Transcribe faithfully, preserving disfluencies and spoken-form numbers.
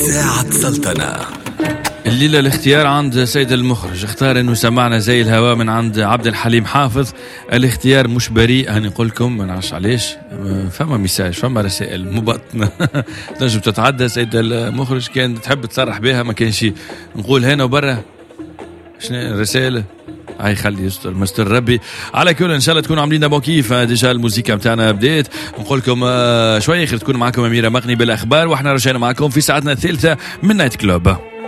إذاعة سلطنة. الليلة الاختيار عند سيد المخرج، اختار انه سمعنا زي الهواء من عند عبد الحليم حافظ. الاختيار مش بريء، هنقول لكم ما نعرفش علاش، فما ميساج فما رسائل مبطنة تنجم تتعدى. سيد المخرج كان تحب تصرح بها ما كانش نقول هنا وبرا شنو الرسالة، هاي خلي يستر مستر ربي. على كل ان شاء الله تكونوا عاملين دابا كيف. ديجا الموسيقى نتاعنا بدات، نقول لكم شويه خير تكون معكم اميره مغني بالاخبار، واحنا رجعنا معكم في ساعتنا الثالثه من نايت كلوب.